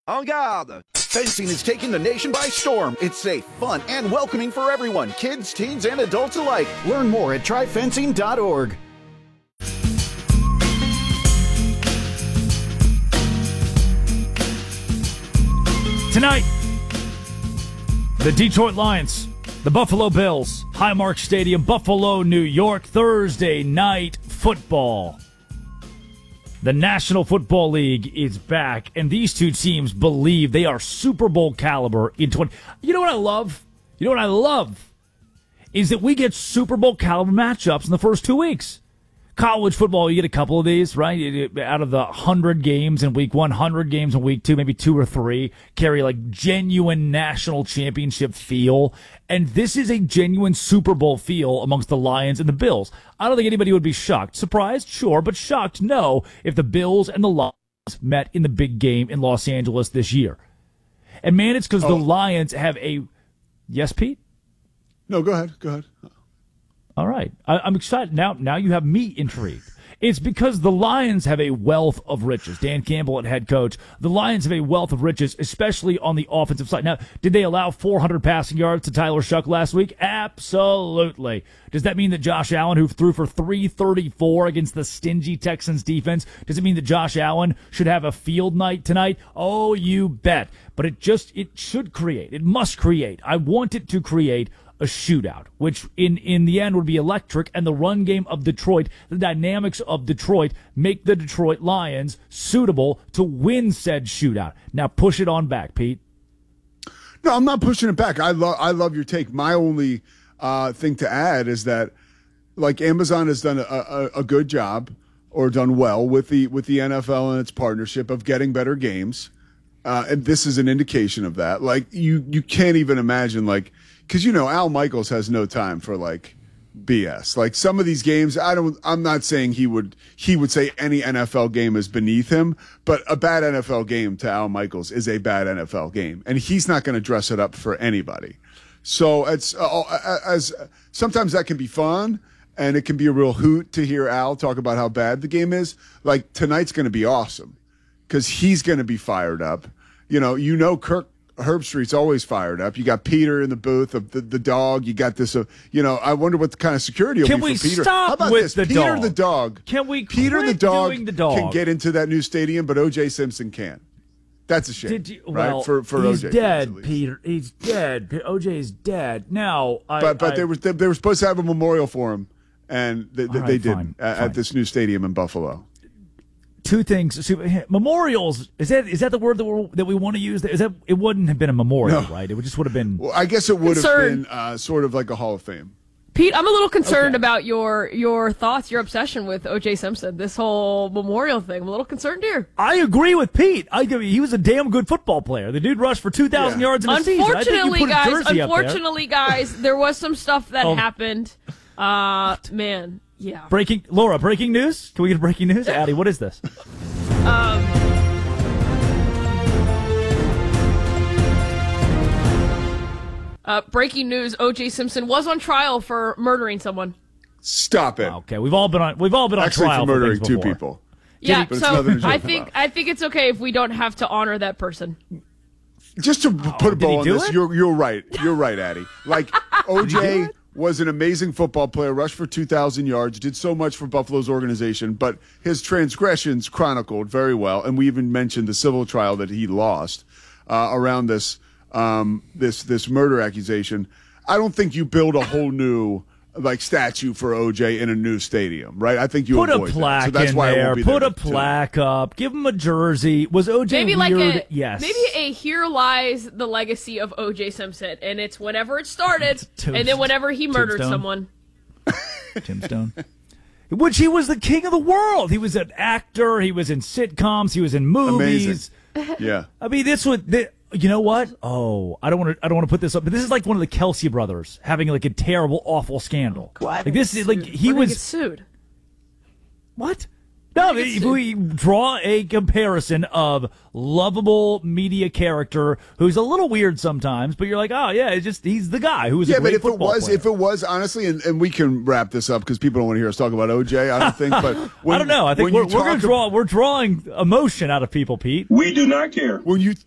En garde! Fencing is taking the nation by storm. It's safe, fun, and welcoming for everyone, kids, teens, and adults alike. Learn more at tryfencing.org. Tonight, the Detroit Lions, the Buffalo Bills, Highmark Stadium, Buffalo, New York, Thursday night football. The National Football League is back, and these two teams believe they are Super Bowl caliber in 20. You know what I love? Is that we get Super Bowl caliber matchups in the first 2 weeks. College football, you get a couple of these, right? Out of the 100 games in week 1, 100 games in week 2, maybe 2 or 3 carry like genuine national championship feel. And this is a genuine Super Bowl feel amongst the Lions and the Bills. I don't think anybody would be shocked. Surprised? Sure, but shocked? No, if the Bills and the Lions met in the big game in Los Angeles this year. And man, it's because the Lions have a... Yes, Pete? No, go ahead. All right. I'm excited. Now you have me intrigued. It's because the Lions have a wealth of riches. Dan Campbell at head coach. The Lions have a wealth of riches, especially on the offensive side. Now, did they allow 400 passing yards to Tyler Shuck last week? Absolutely. Does that mean that Josh Allen, who threw for 334 against the stingy Texans defense, does it mean that Josh Allen should have a field night tonight? Oh, you bet. But it must create. I want it to create a shootout, which in the end would be electric, and the run game of Detroit, the dynamics of Detroit, make the Detroit Lions suitable to win said shootout. Now push it on back, Pete. No, I'm not pushing it back. I love your take. My only thing to add is that, like, Amazon has done a good job, or done well with the NFL and its partnership of getting better games, and this is an indication of that. Like, you can't even imagine, like, because, Al Michaels has no time for, like, BS. Like, some of these games, I'm not saying he would say any NFL game is beneath him, but a bad NFL game to Al Michaels is a bad NFL game, and he's not going to dress it up for anybody. So it's as sometimes that can be fun, and it can be a real hoot to hear Al talk about how bad the game is. Like, tonight's going to be awesome because he's going to be fired up. Kirk Herbstreit's always fired up. You got Peter in the booth of the dog. You got this. I wonder what kind of security will be for Peter. Stop How about with this? The Peter dog. the dog. Can we? Peter the dog, doing the dog can get into that new stadium, but O.J. Simpson can't. That's a shame, right? For he's O.J. dead, Peter. He's dead. O.J.'s dead. Now, they were supposed to have a memorial for him, and they did at this new stadium in Buffalo. Two things. Memorials, is that the word that we want to use? It wouldn't have been a memorial, right? It just would have been. Well, I guess it would have been sort of like a Hall of Fame. Pete, I'm a little concerned about your thoughts, your obsession with O.J. Simpson. This whole memorial thing, I'm a little concerned here. I agree with Pete. He was a damn good football player. The dude rushed for 2,000 yards in a season. Unfortunately, guys, there was some stuff that happened. Man. Yeah. Breaking news? Can we get breaking news? Addie, what is this? Breaking news, O.J. Simpson was on trial for murdering someone. Stop it. Okay, we've all been on trial for murdering for two people. Yeah, so I think it's okay if we don't have to honor that person. Just to put a bow on this, you're right. You're right, Addie. Like, O.J. was an amazing football player, rushed for 2,000 yards, did so much for Buffalo's organization, but his transgressions chronicled very well, and we even mentioned the civil trial that he lost around this murder accusation. I don't think you build a whole new statue for OJ in a new stadium, right? I think you put avoid a plaque that. So that's in why there. I won't be Put there a plaque up. Give him a jersey. Was OJ maybe weird? Yes. Maybe a "Here lies the legacy of OJ Simpson," and it's whenever it started, and then whenever he murdered someone. Tombstone. Which he was the king of the world. He was an actor. He was in sitcoms. He was in movies. Amazing. Yeah. I mean, you know what? Oh, I don't want to put this up, but this is like one of the Kelsey brothers having like a terrible, awful scandal. What? Like this is like he was get sued. What? No, if we draw a comparison of lovable media character who's a little weird sometimes, but you're like, oh yeah, he's the guy who was a great football player. If it was honestly, and we can wrap this up because people don't want to hear us talk about OJ. I don't think, but I don't know. I think we're drawing emotion out of people, Pete. We do not care. When you